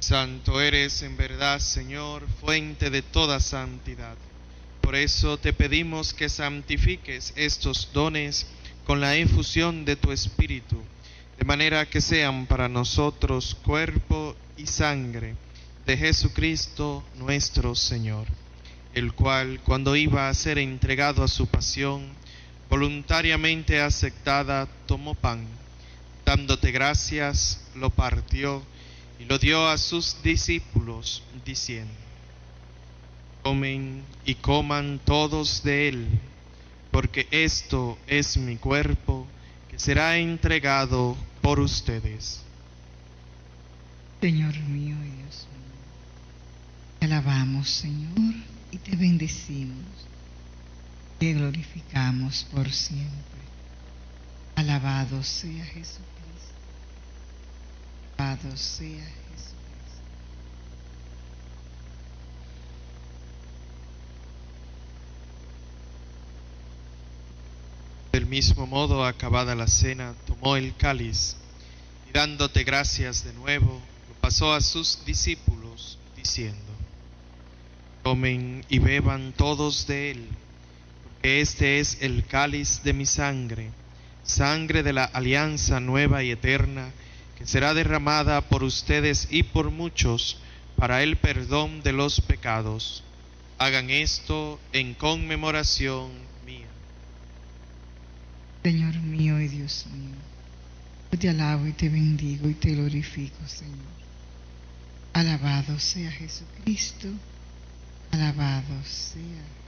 Santo eres en verdad, Señor, fuente de toda santidad. Por eso te pedimos que santifiques estos dones con la efusión de tu Espíritu, de manera que sean para nosotros cuerpo y sangre de Jesucristo nuestro Señor, el cual, cuando iba a ser entregado a su pasión, voluntariamente aceptada, tomó pan, dándote gracias, lo partió y lo dio a sus discípulos, diciendo: Tomen y coman todos de él, porque esto es mi cuerpo, que será entregado por ustedes. Señor mío y Dios mío, te alabamos, Señor, y te bendecimos, te glorificamos por siempre. Alabado sea Jesucristo. Alabado sea Jesucristo. Del mismo modo, acabada la cena, tomó el cáliz y dándote gracias de nuevo, lo pasó a sus discípulos, diciendo: Tomen y beban todos de él, porque este es el cáliz de mi sangre, sangre de la alianza nueva y eterna, que será derramada por ustedes y por muchos para el perdón de los pecados. Hagan esto en conmemoración mía. Señor mío y Dios mío, yo te alabo y te bendigo y te glorifico, Señor. Alabado sea Jesucristo, alabado sea